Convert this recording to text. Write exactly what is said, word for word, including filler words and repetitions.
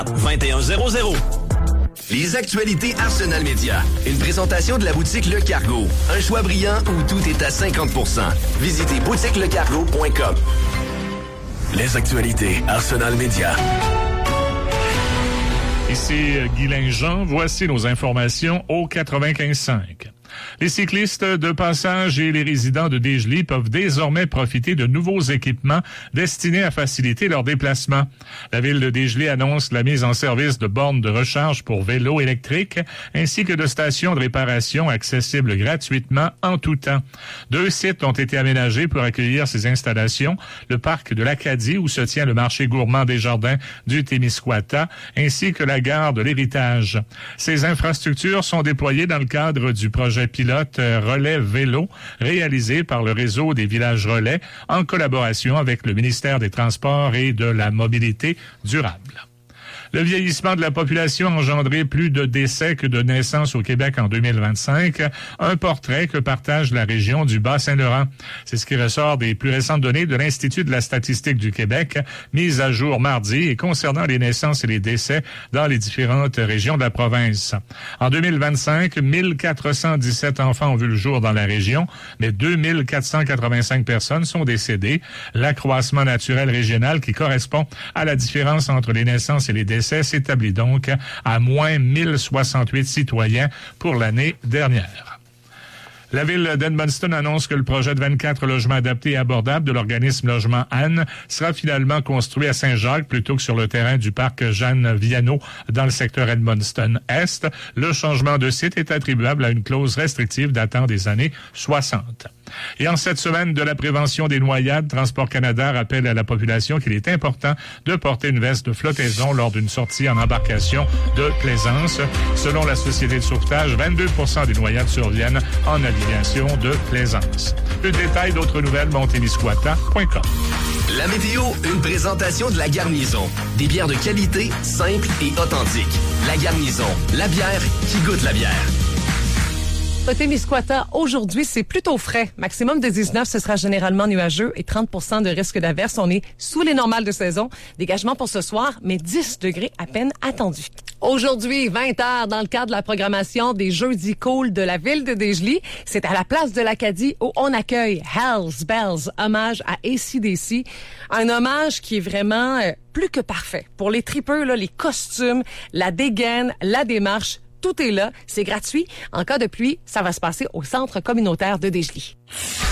vingt et un zéro zéro. Les actualités Arsenal Média. Une présentation de la boutique Le Cargo. Un choix brillant où tout est à cinquante pour cent. Visitez boutique le cargo point com. Les actualités Arsenal Média. Ici Guylain Jean, voici nos informations au quatre-vingt-quinze cinq. Les cyclistes de passage et les résidents de Desjely peuvent désormais profiter de nouveaux équipements destinés à faciliter leur déplacement. La ville de Desjely annonce la mise en service de bornes de recharge pour vélos électriques ainsi que de stations de réparation accessibles gratuitement en tout temps. Deux sites ont été aménagés pour accueillir ces installations, le parc de l'Acadie où se tient le marché gourmand des jardins du Témiscouata ainsi que la gare de l'Héritage. Ces infrastructures sont déployées dans le cadre du projet pilote Relais Vélo, réalisé par le réseau des villages relais en collaboration avec le ministère des Transports et de la Mobilité durable. Le vieillissement de la population a engendré plus de décès que de naissances au Québec en deux mille vingt-cinq, un portrait que partage la région du Bas-Saint-Laurent. C'est ce qui ressort des plus récentes données de l'Institut de la statistique du Québec, mises à jour mardi et concernant les naissances et les décès dans les différentes régions de la province. En deux mille vingt-cinq, mille quatre cent dix-sept enfants ont vu le jour dans la région, mais deux mille quatre cent quatre-vingt-cinq personnes sont décédées. L'accroissement naturel régional qui correspond à la différence entre les naissances et les décès s'établit donc à moins mille soixante-huit citoyens pour l'année dernière. La ville d'Edmundston annonce que le projet de vingt-quatre logements adaptés et abordables de l'organisme Logement Anne sera finalement construit à Saint-Jacques plutôt que sur le terrain du parc Jeanne Viano dans le secteur Edmundston-Est. Le changement de site est attribuable à une clause restrictive datant des années soixante. Et en cette semaine de la prévention des noyades, Transport Canada rappelle à la population qu'il est important de porter une veste de flottaison lors d'une sortie en embarcation de plaisance. Selon la Société de sauvetage, vingt-deux pour cent des noyades surviennent en navigation de plaisance. Plus de détails, d'autres nouvelles, montémiscouata point com. La météo, une présentation de La Garnison. Des bières de qualité, simples et authentiques. La Garnison, la bière qui goûte la bière. Témiscouata, aujourd'hui, c'est plutôt frais. Maximum de dix-neuf, ce sera généralement nuageux et trente pour cent de risque d'averse. On est sous les normales de saison. Dégagement pour ce soir, mais dix degrés à peine attendus. Aujourd'hui, vingt heures, dans le cadre de la programmation des Jeudis Cool de la ville de Desjely, c'est à la place de l'Acadie où on accueille Hells Bells, hommage à A C D C. Un hommage qui est vraiment euh, plus que parfait. Pour les tripeux, là, les costumes, la dégaine, la démarche, tout est là, c'est gratuit. En cas de pluie, ça va se passer au centre communautaire de Desjely.